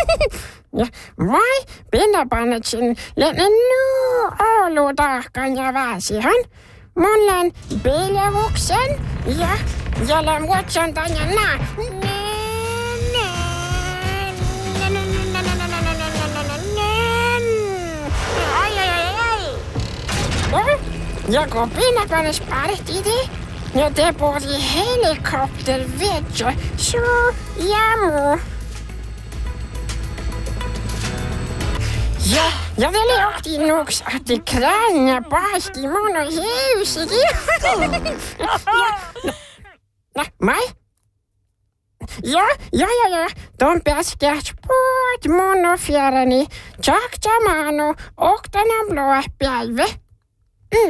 Ja moi, pinnapanetsin lenen oulutahkan ja väsihan. Mulla on piilevuksen ja lämmuotsan tänne nää. Ja kun pinnapanes partiti, ja te puhuti helikoptervetso, suu ja muu. Ja te liuhti nuksahti krään ja paasti mun hiusikin. Mai? Ja. Ton pääskäs puut mun fjärani. Tjaak tjamanu, oktana blåa päivä.